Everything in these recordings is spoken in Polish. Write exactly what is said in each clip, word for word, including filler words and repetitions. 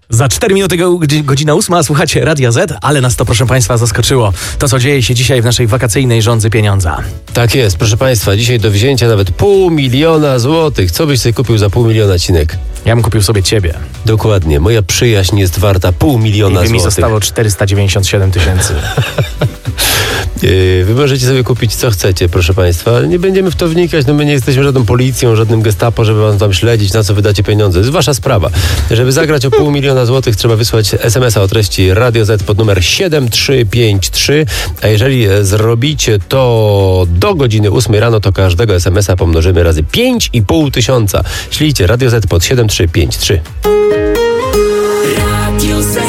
Za cztery minuty go, godzina ósma, słuchacie Radia Z, ale nas to, proszę Państwa, zaskoczyło. To, co dzieje się dzisiaj w naszej wakacyjnej żądzy pieniądza. Tak jest, proszę Państwa, dzisiaj do wzięcia nawet pół miliona złotych. Co byś sobie kupił za pół miliona, Cinek? Ja bym kupił sobie ciebie. Dokładnie, moja przyjaźń jest warta pół miliona złotych. I mi zostało czterysta dziewięćdziesiąt siedem tysięcy. Wy możecie sobie kupić co chcecie, proszę Państwa, ale nie będziemy w to wnikać, no my nie jesteśmy żadną policją, żadnym gestapo, żeby wam tam śledzić, na co wydacie pieniądze. To jest wasza sprawa. Żeby zagrać o pół miliona złotych, trzeba wysłać es em es a o treści Radio Z pod numer siedem trzy pięć trzy, a jeżeli zrobicie to do godziny ósmej rano, to każdego es em es a pomnożymy razy pięć i pół tysiąca. Ślijcie Radio Z pod siedem trzy pięć trzy. Radio Z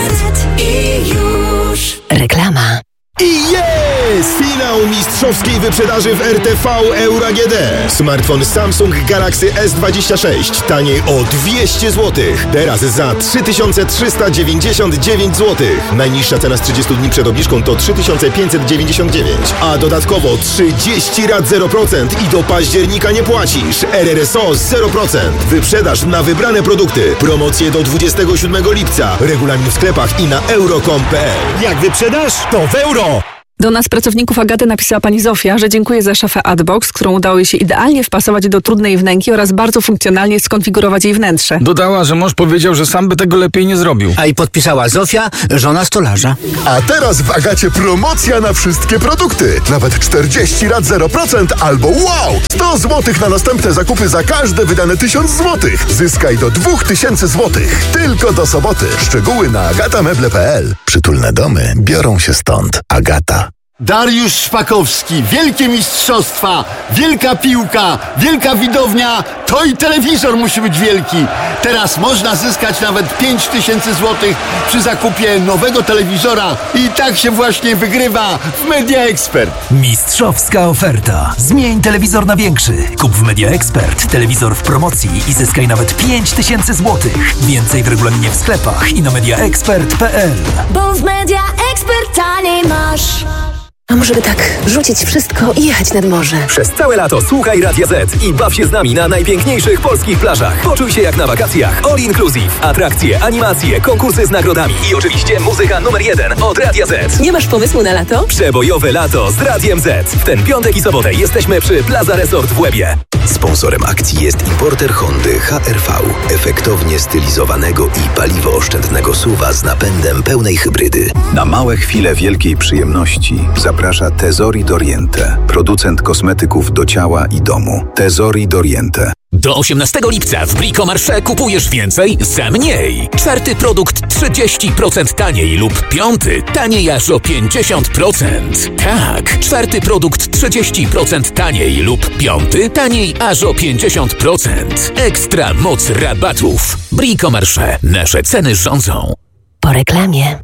i już reklama. I jest! Finał mistrzowskiej wyprzedaży w er te ve Euro A G D. Smartfon Samsung Galaxy S dwadzieścia sześć taniej o dwieście złotych. Teraz za trzy tysiące trzysta dziewięćdziesiąt dziewięć złotych. Najniższa cena z trzydziestu dni przed obniżką to trzy tysiące pięćset dziewięćdziesiąt dziewięć. A dodatkowo trzydzieści rat zero procent i do października nie płacisz. er er es o zero procent. Wyprzedaż na wybrane produkty. Promocje do dwudziestego siódmego lipca. Regulamin w sklepach i na euro kropka com kropka pe el. Jak wyprzedasz, to w euro! Do nas, pracowników Agaty, napisała pani Zofia, że dziękuję za szafę Adbox, którą udało jej się idealnie wpasować do trudnej wnęki oraz bardzo funkcjonalnie skonfigurować jej wnętrze. Dodała, że mąż powiedział, że sam by tego lepiej nie zrobił. A i podpisała Zofia, żona stolarza. A teraz w Agacie promocja na wszystkie produkty. Nawet czterdzieści rat zero procent albo wow! sto złotych na następne zakupy za każde wydane tysiąc złotych. Zyskaj do dwóch tysięcy złotych. Tylko do soboty. Szczegóły na agatameble kropka pe el. Przytulne domy biorą się stąd. Agata. Dariusz Szpakowski, wielkie mistrzostwa, wielka piłka, wielka widownia, to i telewizor musi być wielki. Teraz można zyskać nawet pięć tysięcy złotych przy zakupie nowego telewizora i tak się właśnie wygrywa w Media Expert. Mistrzowska oferta. Zmień telewizor na większy. Kup w Media Expert telewizor w promocji i zyskaj nawet pięć tysięcy złotych. Więcej w regulaminie w sklepach i na media expert kropka pe el. Bo w Media Expert taniej masz. A może by tak rzucić wszystko i jechać nad morze? Przez całe lato słuchaj Radia Z i baw się z nami na najpiękniejszych polskich plażach. Poczuj się jak na wakacjach. All inclusive. Atrakcje, animacje, konkursy z nagrodami i oczywiście muzyka numer jeden od Radia Z. Nie masz pomysłu na lato? Przebojowe lato z Radiem Z. W ten piątek i sobotę jesteśmy przy Plaza Resort w Łebie. Sponsorem akcji jest importer Hondy H R V. Efektownie stylizowanego i paliwooszczędnego suwa z napędem pełnej hybrydy. Na małe chwile wielkiej przyjemności zaprasza Tesori Doriente, producent kosmetyków do ciała i domu. Tesori Doriente. Do osiemnastego lipca w Bricomarché kupujesz więcej za mniej. Czwarty produkt trzydzieści procent taniej lub piąty taniej aż o pięćdziesiąt procent. Tak, czwarty produkt trzydzieści procent taniej lub piąty taniej aż o pięćdziesiąt procent. Ekstra moc rabatów. Bricomarché. Nasze ceny rządzą. Po reklamie.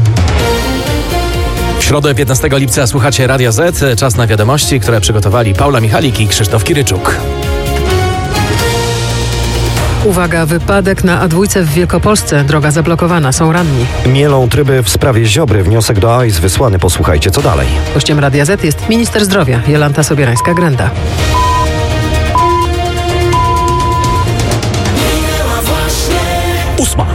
W środę piętnastego lipca słuchacie Radia Z. Czas na wiadomości, które przygotowali Paula Michalik i Krzysztof Kiryczuk. Uwaga, wypadek na A dwa w Wielkopolsce. Droga zablokowana, są ranni. Mielą tryby w sprawie Ziobry. Wniosek do A I S wysłany. Posłuchajcie, co dalej. Gościem Radia Z jest minister zdrowia Jolanta Sobierańska-Grenda. Ósma.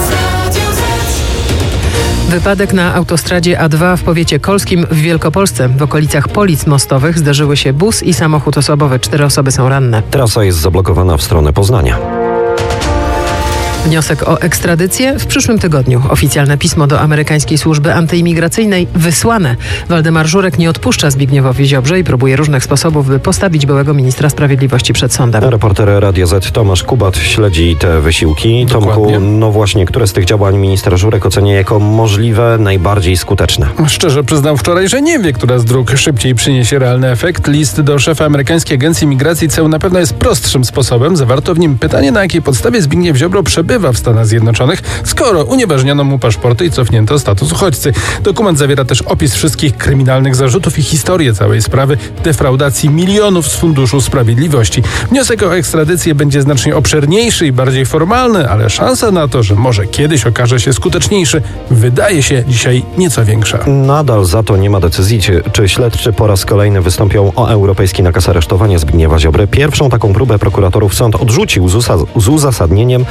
Wypadek na autostradzie A dwa w powiecie kolskim w Wielkopolsce. W okolicach Polic Mostowych zderzyły się bus i samochód osobowy. Cztery osoby są ranne. Trasa jest zablokowana w stronę Poznania. Wniosek o ekstradycję w przyszłym tygodniu. Oficjalne pismo do amerykańskiej służby antyimigracyjnej wysłane. Waldemar Żurek nie odpuszcza Zbigniewowi Ziobrze i próbuje różnych sposobów, by postawić byłego ministra sprawiedliwości przed sądem. Reporter Radia Z Tomasz Kubat śledzi te wysiłki. Dokładnie. Tomku, no właśnie, które z tych działań minister Żurek ocenia jako możliwe, najbardziej skuteczne? Szczerze przyznał wczoraj, że nie wie, która z dróg szybciej przyniesie realny efekt. List do szefa amerykańskiej agencji migracji C E U na pewno jest prostszym sposobem. Zawarto w nim pytanie, na jakiej podstawie Zbigniew Ziobro przebywa w Stanach Zjednoczonych, skoro unieważniono mu paszporty i cofnięto status uchodźcy. Dokument zawiera też opis wszystkich kryminalnych zarzutów i historię całej sprawy defraudacji milionów z Funduszu Sprawiedliwości. Wniosek o ekstradycję będzie znacznie obszerniejszy i bardziej formalny, ale szansa na to, że może kiedyś okaże się skuteczniejszy, wydaje się dzisiaj nieco większa. Nadal za to nie ma decyzji, czy śledczy po raz kolejny wystąpią o europejski nakaz aresztowania Zbigniewa Ziobry. Pierwszą taką próbę prokuratorów sąd odrzucił z, uza- z uzasadnieniem, że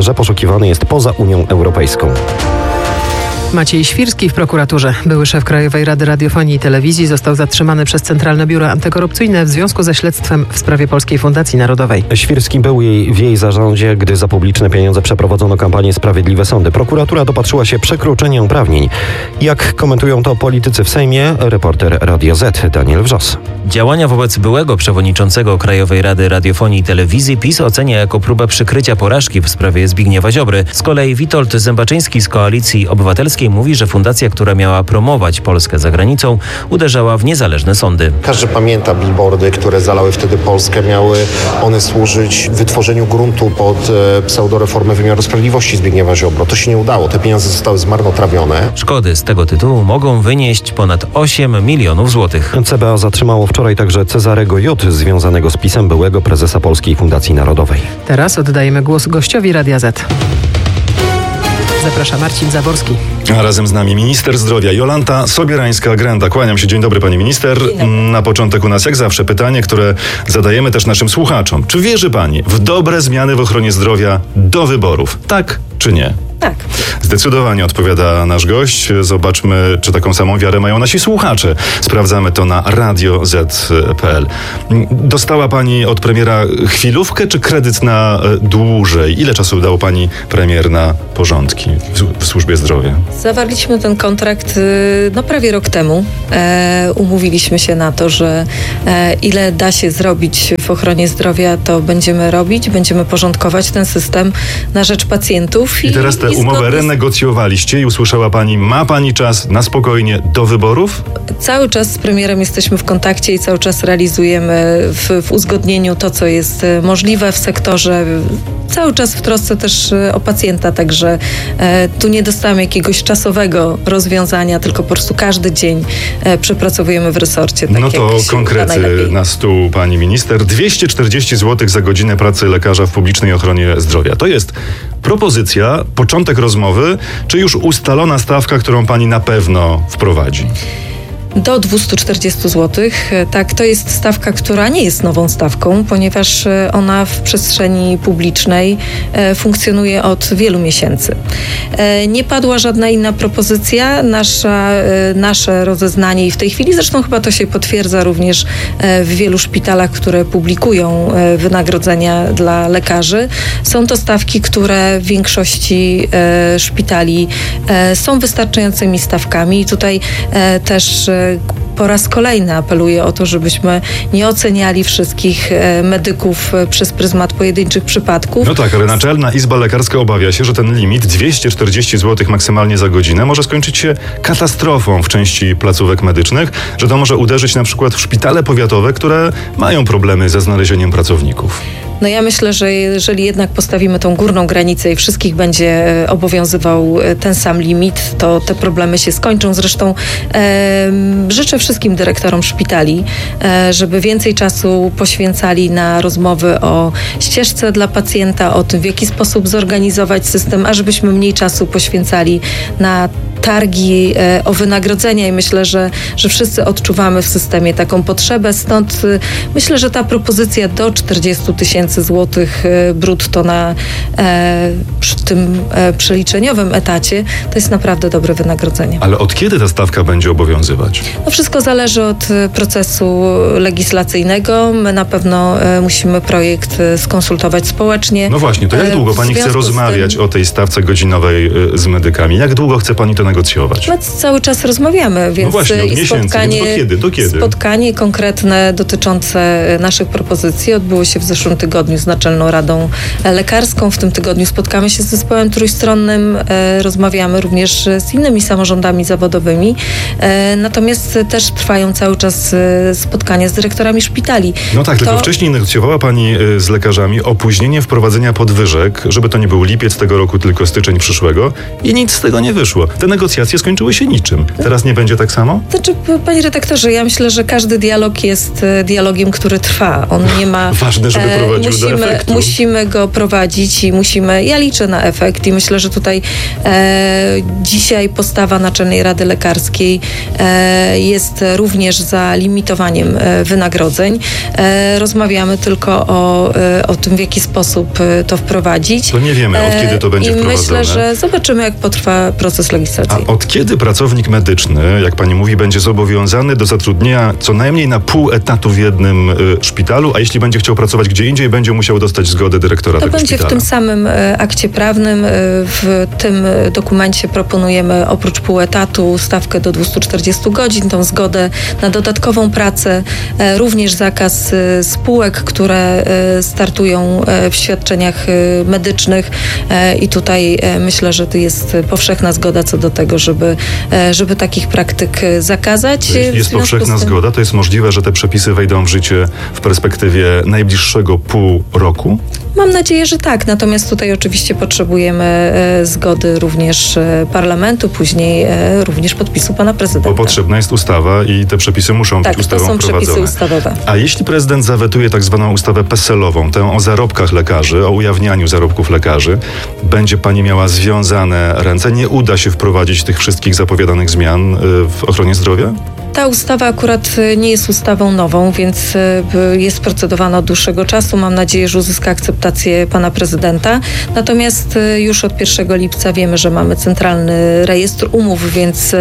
że poszukiwany jest poza Unią Europejską. Maciej Świrski w prokuraturze. Były szef Krajowej Rady Radiofonii i Telewizji został zatrzymany przez Centralne Biuro Antykorupcyjne w związku ze śledztwem w sprawie Polskiej Fundacji Narodowej. Świrski był jej, w jej zarządzie, gdy za publiczne pieniądze przeprowadzono kampanię Sprawiedliwe Sądy. Prokuratura dopatrzyła się przekroczenia uprawnień. Jak komentują to politycy w Sejmie, reporter Radia Z Daniel Wrzos. Działania wobec byłego przewodniczącego Krajowej Rady Radiofonii i Telewizji PiS ocenia jako próbę przykrycia porażki w sprawie Zbigniewa Ziobry. Z kolei Witold Zębaczyński z Koalicji Obywatelskiej mówi, że fundacja, która miała promować Polskę za granicą, uderzała w niezależne sądy. Każdy pamięta billboardy, które zalały wtedy Polskę. Miały one służyć wytworzeniu gruntu pod e, pseudoreformę wymiaru sprawiedliwości Zbigniewa Ziobro. To się nie udało. Te pieniądze zostały zmarnotrawione. Szkody z tego tytułu mogą wynieść ponad osiem milionów złotych. C B A zatrzymało wczoraj także Cezarego J., związanego z PiS-em byłego prezesa Polskiej Fundacji Narodowej. Teraz oddajemy głos gościowi Radia Z. Zaprasza Marcin Zaborski. A razem z nami minister zdrowia Jolanta Sobierańska-Grenda. Kłaniam się. Dzień dobry, pani minister. Na początek u nas jak zawsze pytanie, które zadajemy też naszym słuchaczom. Czy wierzy pani w dobre zmiany w ochronie zdrowia do wyborów? Tak czy nie? Tak. Zdecydowanie odpowiada nasz gość. Zobaczmy, czy taką samą wiarę mają nasi słuchacze. Sprawdzamy to na radio zet kropka pe el. Dostała pani od premiera chwilówkę czy kredyt na dłużej? Ile czasu dał pani premier na porządki w, w służbie zdrowia? Zawarliśmy ten kontrakt no prawie rok temu. E, umówiliśmy się na to, że e, ile da się zrobić w ochronie zdrowia, to będziemy robić. Będziemy porządkować ten system na rzecz pacjentów. I, I teraz te umowę renegocjowaliście i usłyszała pani, ma pani czas na spokojnie do wyborów? Cały czas z premierem jesteśmy w kontakcie i cały czas realizujemy w, w uzgodnieniu to, co jest możliwe w sektorze. Cały czas w trosce też o pacjenta, także e, tu nie dostałem jakiegoś czasowego rozwiązania, tylko po prostu każdy dzień e, przepracowujemy w resorcie. Tak no to konkrety na stół, pani minister. dwieście czterdzieści złotych za godzinę pracy lekarza w publicznej ochronie zdrowia. To jest propozycja, początek rozmowy, czy już ustalona stawka, którą pani na pewno wprowadzi? Do dwieście czterdzieści złotych. Tak, to jest stawka, która nie jest nową stawką, ponieważ ona w przestrzeni publicznej funkcjonuje od wielu miesięcy. Nie padła żadna inna propozycja. Nasza, nasze rozeznanie i w tej chwili, zresztą chyba to się potwierdza również w wielu szpitalach, które publikują wynagrodzenia dla lekarzy. Są to stawki, które w większości szpitali są wystarczającymi stawkami. I tutaj też po raz kolejny apeluję o to, żebyśmy nie oceniali wszystkich medyków przez pryzmat pojedynczych przypadków. No tak, ale Naczelna Izba Lekarska obawia się, że ten limit dwieście czterdzieści złotych maksymalnie za godzinę może skończyć się katastrofą w części placówek medycznych, że to może uderzyć na przykład w szpitale powiatowe, które mają problemy ze znalezieniem pracowników. No ja myślę, że jeżeli jednak postawimy tą górną granicę i wszystkich będzie obowiązywał ten sam limit, to te problemy się skończą. Zresztą e, życzę wszystkim dyrektorom szpitali, e, żeby więcej czasu poświęcali na rozmowy o ścieżce dla pacjenta, o tym, w jaki sposób zorganizować system, a żebyśmy mniej czasu poświęcali na targi e, o wynagrodzenia i myślę, że, że wszyscy odczuwamy w systemie taką potrzebę. Stąd e, myślę, że ta propozycja do czterdziestu tysięcy złotych brutto na e, przy tym e, przeliczeniowym etacie, to jest naprawdę dobre wynagrodzenie. Ale od kiedy ta stawka będzie obowiązywać? No wszystko zależy od procesu legislacyjnego. My na pewno e, musimy projekt skonsultować społecznie. No właśnie, to jak długo pani chce rozmawiać tym... o tej stawce godzinowej z medykami? Jak długo chce pani to negocjować? My cały czas rozmawiamy, więc no właśnie, od i miesięcy, spotkanie, więc do kiedy? Do kiedy? spotkanie konkretne dotyczące naszych propozycji odbyło się w zeszłym tygodniu z Naczelną Radą Lekarską. W tym tygodniu spotkamy się z zespołem trójstronnym, e, rozmawiamy również z innymi samorządami zawodowymi. E, natomiast też trwają cały czas e, spotkania z dyrektorami szpitali. No tak, to... tylko wcześniej negocjowała pani e, z lekarzami opóźnienie wprowadzenia podwyżek, żeby to nie był lipiec tego roku, tylko styczeń przyszłego i nic z tego nie wyszło. Te negocjacje skończyły się niczym. Teraz nie będzie tak samo? Znaczy, panie redaktorze, ja myślę, że każdy dialog jest dialogiem, który trwa. On nie ma... Ważne, żeby prowadził musimy, do efektu. Musimy go prowadzić i musimy, ja liczę na efekt i myślę, że tutaj e, dzisiaj postawa Naczelnej Rady Lekarskiej e, jest również za limitowaniem e, wynagrodzeń. E, rozmawiamy tylko o, e, o tym, w jaki sposób e, to wprowadzić. To nie wiemy, od kiedy to będzie I wprowadzone. myślę, że zobaczymy, jak potrwa proces legislacyjny. A od kiedy pracownik medyczny, jak pani mówi, będzie zobowiązany do zatrudnienia co najmniej na pół etatu w jednym y, szpitalu, a jeśli będzie chciał pracować gdzie indziej, będzie musiał dostać zgodę dyrektora To tego będzie szpitala? w tym samym e, akcie prawnym. E, w tym e, dokumencie proponujemy oprócz pół etatu stawkę do dwieście czterdzieści godzin, tą zgodę na dodatkową pracę, e, również zakaz e, spółek, które e, startują e, w świadczeniach e, medycznych e, i tutaj e, myślę, że to jest powszechna zgoda co do tego, żeby, e, żeby takich praktyk e, zakazać. Jeśli jest powszechna z tym... zgoda, to jest możliwe, że te przepisy wejdą w życie w perspektywie najbliższego pół roku? Mam nadzieję, że tak. Natomiast tutaj oczywiście potrzebujemy e, zgody również e, parlamentu, później e, również podpisu pana prezydenta. Bo potrzebna jest ustawa i te przepisy muszą tak, być ustawą to są wprowadzone. przepisy ustawowe. A jeśli prezydent zawetuje tak zwaną ustawę peselową, tę o zarobkach lekarzy, o ujawnianiu zarobków lekarzy, będzie pani miała związane ręce? Nie uda się wprowadzić tych wszystkich zapowiadanych zmian w ochronie zdrowia? Ta ustawa akurat nie jest ustawą nową, więc jest procedowana od dłuższego czasu. Mam nadzieję, że uzyska akceptację pana prezydenta. Natomiast już od pierwszego lipca wiemy, że mamy centralny rejestr umów, więc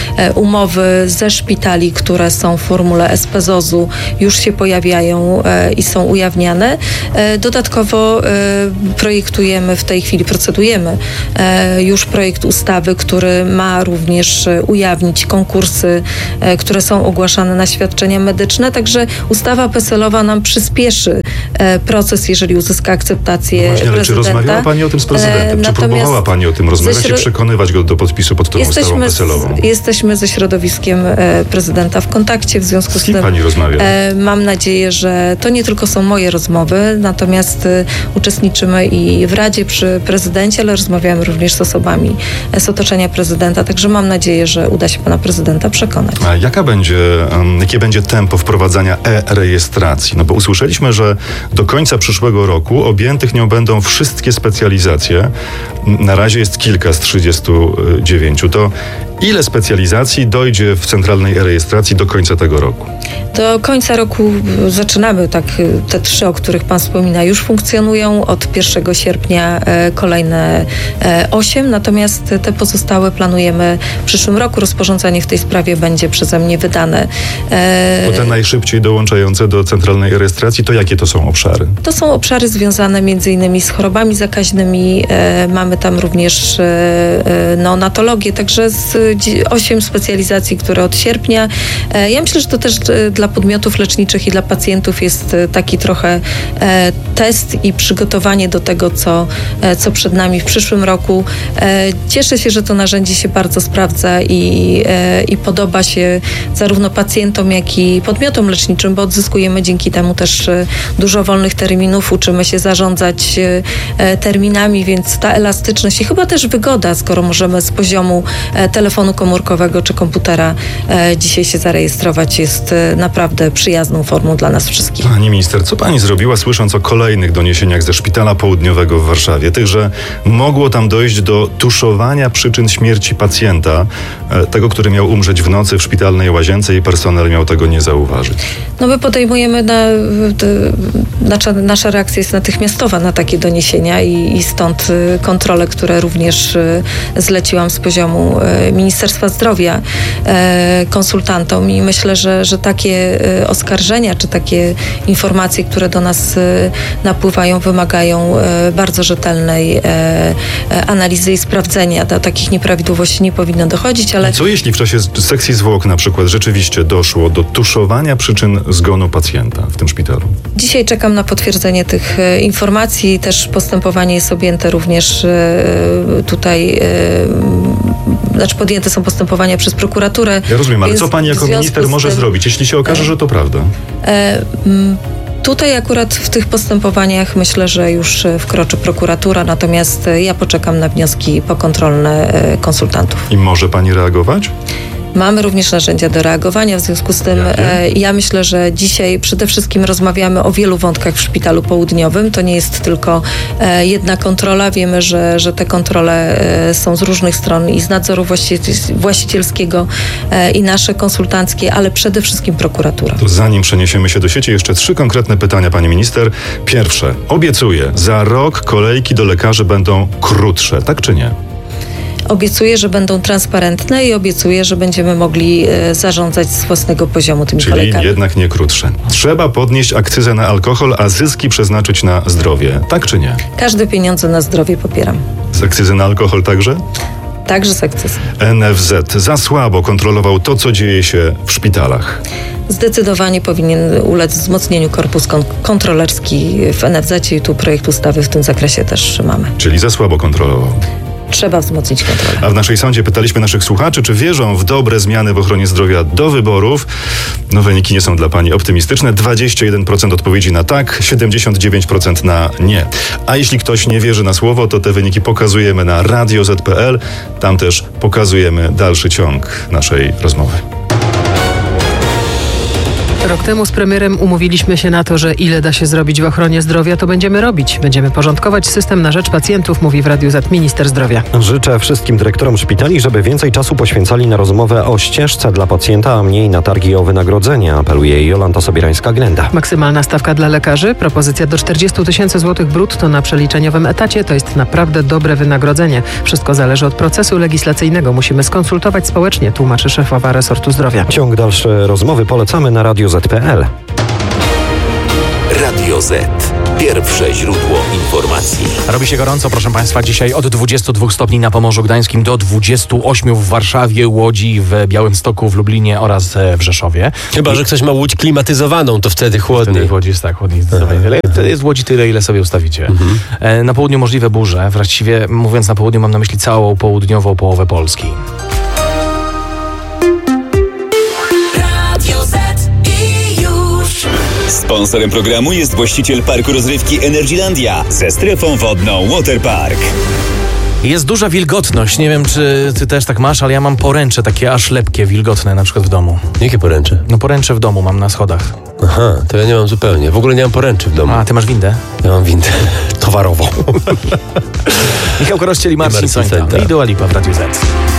umowy ze szpitali, które są w formule S P Z O Z-u już się pojawiają i są ujawniane. Dodatkowo projektujemy w tej chwili, procedujemy już projekt ustawy, który ma również ujawnić konkursy, które są ogłaszane na świadczenia medyczne, także ustawa peselowa nam przyspieszy e, proces, jeżeli uzyska akceptację no właśnie, ale prezydenta. Czy rozmawiała pani o tym z prezydentem? E, czy próbowała pani o tym rozmawiać środ... i przekonywać go do podpisu pod tą jesteśmy ustawą peselową? Z, jesteśmy ze środowiskiem e, prezydenta w kontakcie, w związku z, z kim tym pani rozmawia? E, mam nadzieję, że to nie tylko są moje rozmowy, natomiast e, uczestniczymy i w Radzie przy prezydencie, ale rozmawiamy również z osobami e, z otoczenia prezydenta, także mam nadzieję, że uda się pana prezydenta przekonać. A jaka będzie, um, jakie będzie tempo wprowadzania e-rejestracji? No bo usłyszeliśmy, że do końca przyszłego roku objętych nią będą wszystkie specjalizacje. Na razie jest kilka z trzydziestu dziewięciu. To ile specjalizacji dojdzie w centralnej e-rejestracji do końca tego roku? Do końca roku zaczynamy, tak, te trzy, o których pan wspomina, już funkcjonują. Od pierwszego sierpnia e, kolejne e, osiem, natomiast te pozostałe planujemy w przyszłym roku. Rozporządzenie w tej sprawie będzie przeze mnie wydane. E, Bo te najszybciej dołączające do centralnej e-rejestracji, to jakie to są obszary? To są obszary związane między innymi z chorobami zakaźnymi. E, mamy tam również e, neonatologię, także z osiem specjalizacji, które od sierpnia. E, ja myślę, że to też dla podmiotów leczniczych i dla pacjentów jest taki trochę e, test i przygotowanie do tego, co, e, co przed nami w przyszłym roku. E, cieszę się, że to narzędzie się bardzo sprawdza i, e, i podoba się zarówno pacjentom, jak i podmiotom leczniczym, bo odzyskujemy dzięki temu też e, dużo wolnych terminów, uczymy się zarządzać e, terminami, więc ta elastyczność i chyba też wygoda, skoro możemy z poziomu e, telefonu komórkowego czy komputera e, dzisiaj się zarejestrować, jest e, naprawdę przyjazną formą dla nas wszystkich. Pani minister, co pani zrobiła, słysząc o kolejnych doniesieniach ze Szpitala Południowego w Warszawie, tych, że mogło tam dojść do tuszowania przyczyn śmierci pacjenta, tego, który miał umrzeć w nocy w szpitalnej łazience i personel miał tego nie zauważyć? No my podejmujemy, na, nasza, nasza reakcja jest natychmiastowa na takie doniesienia i, i stąd kontrole, które również zleciłam z poziomu Ministerstwa Zdrowia konsultantom i myślę, że, że takie oskarżenia czy takie informacje, które do nas napływają, wymagają bardzo rzetelnej analizy i sprawdzenia. Do takich nieprawidłowości nie powinno dochodzić, ale... Co jeśli w czasie sekcji zwłok na przykład rzeczywiście doszło do tuszowania przyczyn zgonu pacjenta w tym szpitalu? Dzisiaj czekam na potwierdzenie tych informacji. Też postępowanie jest objęte również tutaj, znaczy podjęte są postępowania przez prokuraturę. Ja rozumiem, ale co pani jako minister może tym, zrobić, jeśli się okaże, że to prawda? E, m, Tutaj akurat w tych postępowaniach myślę, że już wkroczy prokuratura, natomiast ja poczekam na wnioski pokontrolne konsultantów. I może pani reagować? Mamy również narzędzia do reagowania, w związku z tym e, ja myślę, że dzisiaj przede wszystkim rozmawiamy o wielu wątkach w Szpitalu Południowym. To nie jest tylko e, jedna kontrola. Wiemy, że, że te kontrole e, są z różnych stron i z nadzoru właściciel- właścicielskiego e, i nasze konsultanckie, ale przede wszystkim prokuratura. To zanim przeniesiemy się do sieci, jeszcze trzy konkretne pytania, pani minister. Pierwsze. Obiecuję, za rok kolejki do lekarzy będą krótsze, tak czy nie? Obiecuję, że będą transparentne i obiecuję, że będziemy mogli e, zarządzać z własnego poziomu tymi Czyli kolejkami. jednak nie krótsze. Trzeba podnieść akcyzę na alkohol, a zyski przeznaczyć na zdrowie, tak czy nie? Każde pieniądze na zdrowie popieram. Z akcyzy na alkohol także? Także z akcyzą. N F Z za słabo kontrolował to, co dzieje się w szpitalach. Zdecydowanie powinien ulec wzmocnieniu korpus kon- kontrolerski w N F Z i tu projekt ustawy w tym zakresie też mamy. Czyli za słabo kontrolował. Trzeba wzmocnić kontrolę. A w naszej sądzie pytaliśmy naszych słuchaczy, czy wierzą w dobre zmiany w ochronie zdrowia do wyborów. No wyniki nie są dla pani optymistyczne. dwadzieścia jeden procent odpowiedzi na tak, siedemdziesiąt dziewięć procent na nie. A jeśli ktoś nie wierzy na słowo, to te wyniki pokazujemy na radio zet kropka pe el. Tam też pokazujemy dalszy ciąg naszej rozmowy. Rok temu z premierem umówiliśmy się na to, że ile da się zrobić w ochronie zdrowia, to będziemy robić. Będziemy porządkować system na rzecz pacjentów, mówi w Radiu Z minister zdrowia. Życzę wszystkim dyrektorom szpitali, żeby więcej czasu poświęcali na rozmowę o ścieżce dla pacjenta, a mniej na targi o wynagrodzenie, apeluje Jolanta Sobierańska-Glenda. Maksymalna stawka dla lekarzy, propozycja do czterdzieści tysięcy złotych brutto na przeliczeniowym etacie, to jest naprawdę dobre wynagrodzenie. Wszystko zależy od procesu legislacyjnego. Musimy skonsultować społecznie, tłumaczy szefowa resortu zdrowia. Ciąg dalszy rozmowy polecamy na radio zet kropka pe el. Radio Z. Pierwsze źródło informacji. Robi się gorąco, proszę Państwa, dzisiaj od dwudziestu dwóch stopni na Pomorzu Gdańskim do dwudziestu ośmiu w Warszawie, Łodzi, w Białymstoku, w Lublinie oraz w Rzeszowie. Chyba, że ktoś ma łódź klimatyzowaną, to wtedy chłodniej. Wtedy w Łodzi jest tak, chłodniej. Wtedy jest w Łodzi tyle, ile sobie ustawicie. Mhm. Na południu możliwe burze, właściwie mówiąc na południu mam na myśli całą południową połowę Polski. Sponsorem programu jest właściciel parku rozrywki Energylandia ze strefą wodną Waterpark. Jest duża wilgotność. Nie wiem, czy ty też tak masz, ale ja mam poręcze takie aż lepkie, wilgotne na przykład w domu. Jakie poręcze? No poręcze w domu mam na schodach. Aha, to ja nie mam zupełnie. W ogóle nie mam poręczy w domu. A, ty masz windę? Ja mam windę towarową. Michał Korościel i Marcin Sońka. I Dua Lipa w Radiu Z.